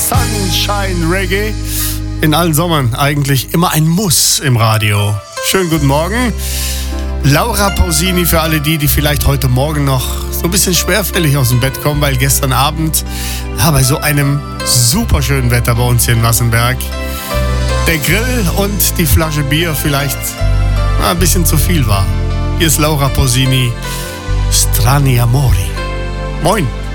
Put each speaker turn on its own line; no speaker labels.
Sunshine Reggae. In allen Sommern eigentlich immer ein Muss im Radio. Schönen guten Morgen. Laura Pausini für alle die vielleicht heute Morgen noch so ein bisschen schwerfällig aus dem Bett kommen, weil gestern Abend, bei so einem super schönen Wetter bei uns hier in Wassenberg, der Grill und die Flasche Bier vielleicht ein bisschen zu viel war. Hier ist Laura Pausini, Strani Amori. Moin.